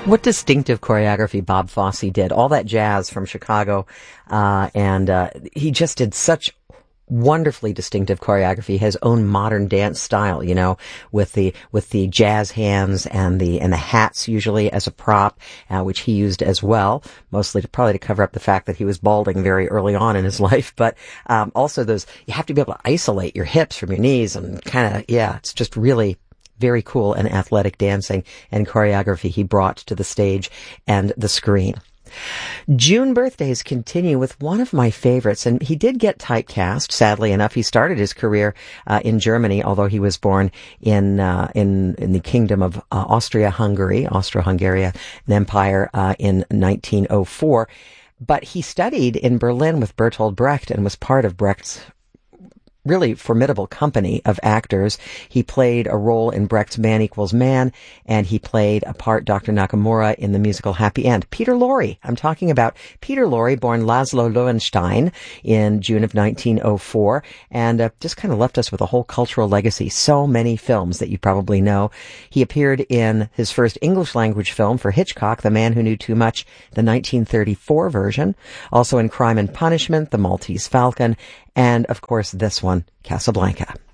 What distinctive choreography Bob Fosse did. All that jazz from Chicago, and he just did such wonderfully distinctive choreography, his own modern dance style, with the jazz hands and the hats usually as a prop, which he used as well, mostly to cover up the fact that he was balding very early on in his life. But also you have to be able to isolate your hips from your knees and it's just really very cool and athletic dancing and choreography he brought to the stage and the screen. June birthdays continue with one of my favorites, and he did get typecast, sadly enough. He started his career in Germany, although he was born in the Kingdom of Austria-Hungary, Austro-Hungarian Empire, in 1904. But he studied in Berlin with Bertolt Brecht and was part of Brecht's really formidable company of actors. He played a role in Brecht's Man Equals Man, and he played a part, Dr. Nakamura, in the musical Happy End. Peter Lorre. I'm talking about Peter Lorre, born Laszlo Lowenstein in June of 1904, and just kind of left us with a whole cultural legacy. So many films that you probably know. He appeared in his first English language film for Hitchcock, The Man Who Knew Too Much, the 1934 version. Also in Crime and Punishment, The Maltese Falcon, and, of course, this one, Casablanca.